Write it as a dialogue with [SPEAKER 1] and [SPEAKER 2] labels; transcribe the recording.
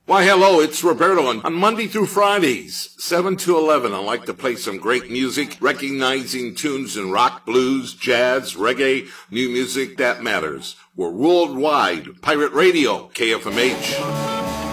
[SPEAKER 1] Why, hello, it's Roberto, and on Monday through Fridays, 7 to 11, I like to play some great music, recognizing tunes in rock, blues, jazz, reggae, new music that matters. We're worldwide. Pirate Radio, KFMH.